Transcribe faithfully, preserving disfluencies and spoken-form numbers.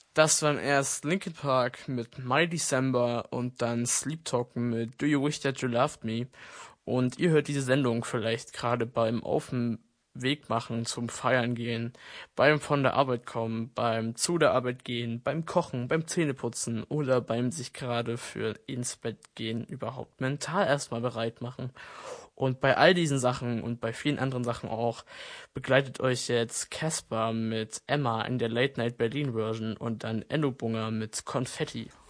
Das waren erst Linkin Park mit My December und dann Sleep Talken mit Do You Wish That You Loved Me. Und ihr hört diese Sendung vielleicht gerade beim Auf dem Weg machen, zum Feiern gehen, beim von der Arbeit kommen, beim zu der Arbeit gehen, beim Kochen, beim Zähneputzen oder beim sich gerade für ins Bett gehen überhaupt mental erstmal bereit machen. Und bei all diesen Sachen und bei vielen anderen Sachen auch begleitet euch jetzt Casper mit Emma in der Late Night Berlin Version und dann Enno Bunger mit Konfetti.